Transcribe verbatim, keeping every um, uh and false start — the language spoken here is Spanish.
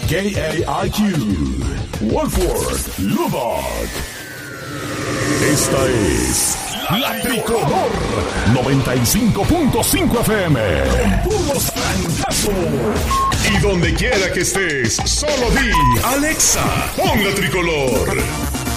K A I Q, Wolford, Lubbock. Esta es La Tricolor noventa y cinco punto cinco F M. Con puros trancazos. Y donde quiera que estés, solo di Alexa, pon La Tricolor.